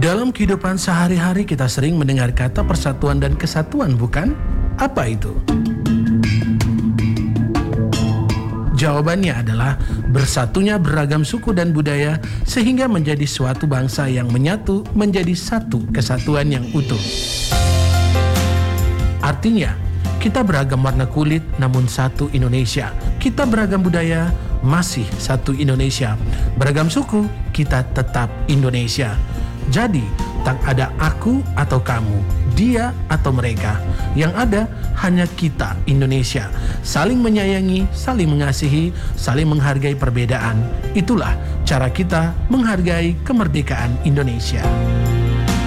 Dalam kehidupan sehari-hari kita sering mendengar kata persatuan dan kesatuan, bukan? Apa itu? Jawabannya adalah bersatunya beragam suku dan budaya sehingga menjadi suatu bangsa yang menyatu menjadi satu kesatuan yang utuh. Artinya, kita beragam warna kulit namun satu Indonesia. Kita beragam budaya, masih satu Indonesia. Beragam suku, kita tetap Indonesia. Jadi, tak ada aku atau kamu, dia atau mereka. Yang ada hanya kita Indonesia. Saling menyayangi, saling mengasihi, saling menghargai perbedaan. Itulah cara kita menghargai kemerdekaan Indonesia.